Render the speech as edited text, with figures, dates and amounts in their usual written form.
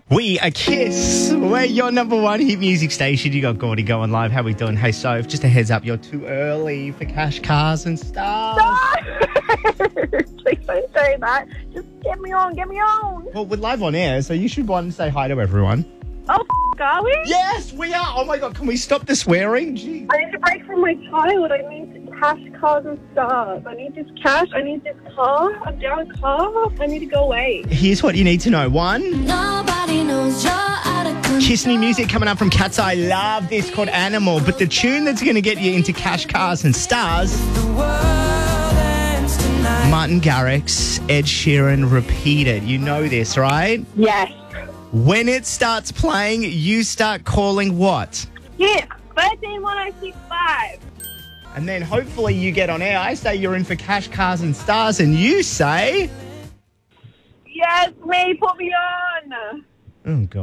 We are Kiss. We're your number one hit music station. You got Gordy going live. How we doing? Hey, Soph, just a heads up, you're too early for cash, cars and stars. Please don't say that. Just get me on. Well, we're live on air, so you should want to say hi to everyone. Oh, are we? Yes, we are. Oh, my God. Can we stop the swearing? Jeez. I need to break from my child. I need cash, cars, and stars. I need this cash. I need this car. I'm down a car. I need to go away. Here's what you need to know. One, Nobody knows you're out of control. Kiss Me music coming up from Cat's Eye. Love this, called Animal. But the tune that's going to get you into cash, cars and stars, The world ends tonight. Martin Garrix, Ed Sheeran, Repeated. You know this, right? Yes. When it starts playing, you start calling what? Yes. 131065. And then hopefully you get on air. I say you're in for cash, cars and stars, and you say... Yes, me. Put me on. Oh, God.